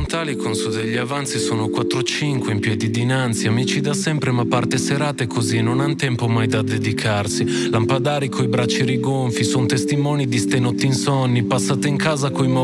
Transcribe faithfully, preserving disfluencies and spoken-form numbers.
mentali con su degli avanzi, sono quattro cinque in piedi dinanzi, amici da sempre ma parte serate così, non han tempo mai da dedicarsi, lampadari coi bracci rigonfi, son testimoni di ste notti insonni, passate in casa coi